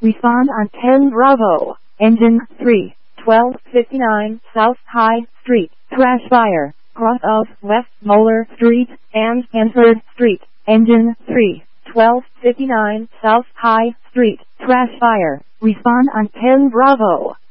Respond on 10 Bravo. Engine 3, 1259 South High Street. Crash fire. Cross of West Molar Street and Hanford Street. Engine 3, 1259 South High Street. Crash fire. Respond on 10 Bravo.